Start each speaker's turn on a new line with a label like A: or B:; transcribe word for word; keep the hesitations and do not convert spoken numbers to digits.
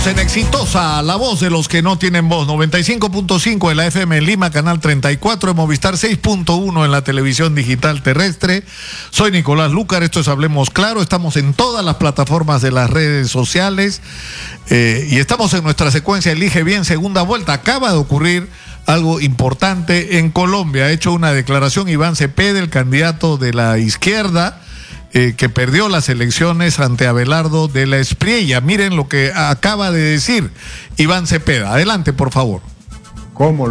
A: Estamos en Exitosa, la voz de los que no tienen voz. noventa y cinco punto cinco en la F M en Lima, canal treinta y cuatro, en Movistar seis punto uno en la televisión digital terrestre. Soy Nicolás Lucar, esto es Hablemos Claro. Estamos en todas las plataformas de las redes sociales eh, y estamos en nuestra secuencia Elige Bien, segunda vuelta. Acaba de ocurrir algo importante en Colombia. Ha hecho una declaración Iván Cepeda, el candidato de la izquierda, Eh, que perdió las elecciones ante Abelardo de la Espriella. Miren lo que acaba de decir Iván Cepeda. Adelante, por favor.
B: ¿Cómo